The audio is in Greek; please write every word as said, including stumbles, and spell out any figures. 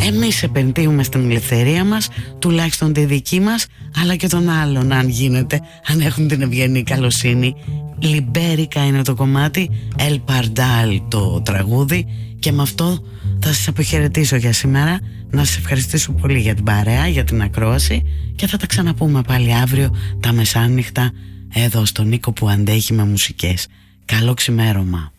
Εμείς επενδύουμε στην ελευθερία μας, τουλάχιστον τη δική μας, αλλά και των άλλων αν γίνεται, αν έχουν την ευγενή καλοσύνη. Λιμπέρικα είναι το κομμάτι, El Pardal το τραγούδι, και με αυτό θα σας αποχαιρετήσω για σήμερα. Να σας ευχαριστήσω πολύ για την παρέα, για την ακρόαση, και θα τα ξαναπούμε πάλι αύριο τα μεσάνυχτα εδώ στον Νίκο που αντέχει με μουσικές. Καλό ξημέρωμα.